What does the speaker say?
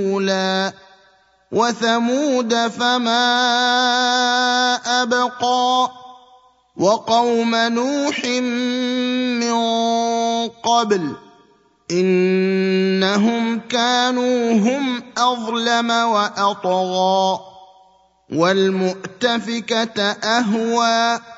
الأولى وثمود فما أبقى وقوم نوح من قبل إنهم كانوا هم أظلم وأطغى والمؤتفكة أهوى